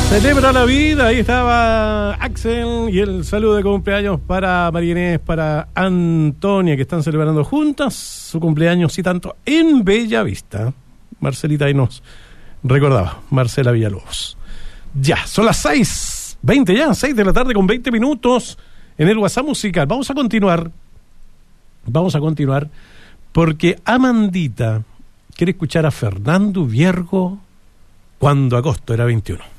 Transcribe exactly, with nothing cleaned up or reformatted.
Celebra la vida, ahí estaba Axel y el saludo de cumpleaños para María Inés, para Antonia, que están celebrando juntas su cumpleaños y tanto en Bella Vista. Marcelita ahí nos recordaba, Marcela Villalobos. Ya, son las seis veinte ya, seis de la tarde con veinte minutos en el WhatsApp musical. Vamos a continuar, vamos a continuar, porque Amandita quiere escuchar a Fernando Viergo cuando agosto era veintiuno.